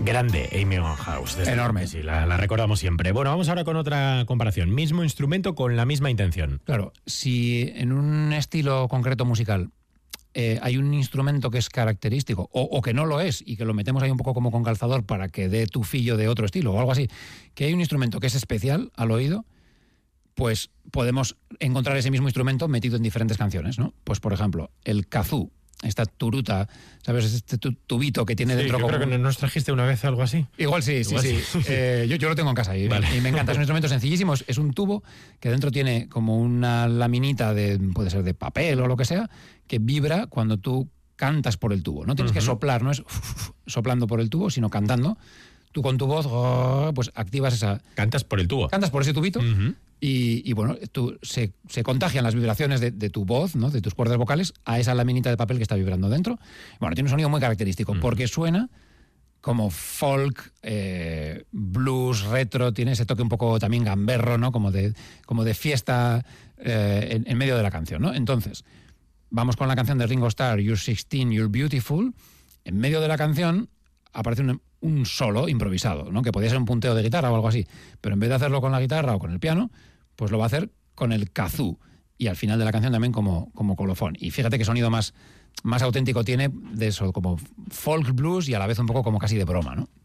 Grande, Amy Winehouse. Enorme. Sí, la recordamos siempre. Bueno, vamos ahora con otra comparación. Mismo instrumento con la misma intención. Claro, si en un estilo concreto musical hay un instrumento que es característico o que no lo es y que lo metemos ahí un poco como con calzador para que dé tufillo de otro estilo o algo así, que hay un instrumento que es especial al oído, pues podemos encontrar ese mismo instrumento metido en diferentes canciones, ¿no? Pues, por ejemplo, el kazoo, esta turuta, ¿sabes? Este tubito que tiene dentro... Yo creo que nos trajiste una vez algo así. Igual sí. Yo lo tengo en casa y me encanta. Es un instrumento sencillísimo. Es un tubo que dentro tiene como una laminita puede ser de papel o lo que sea, que vibra cuando tú cantas por el tubo. No tienes que soplar, no es soplando por el tubo, sino cantando. Tú con tu voz, pues activas esa... Cantas por el tubo. Cantas por ese tubito. Y bueno, se contagian las vibraciones de tu voz, ¿no? De tus cuerdas vocales, a esa laminita de papel que está vibrando dentro. Bueno, tiene un sonido muy característico, porque suena como folk, blues, retro, tiene ese toque un poco también gamberro, ¿no? Como de fiesta en medio de la canción, ¿no? Entonces, vamos con la canción de Ringo Starr, You're 16, You're Beautiful. En medio de la canción aparece un solo improvisado, ¿no? Que podría ser un punteo de guitarra o algo así, pero en vez de hacerlo con la guitarra o con el piano, pues lo va a hacer con el kazoo, y al final de la canción también como colofón. Y fíjate qué sonido más auténtico tiene de eso, como folk blues y a la vez un poco como casi de broma, ¿no?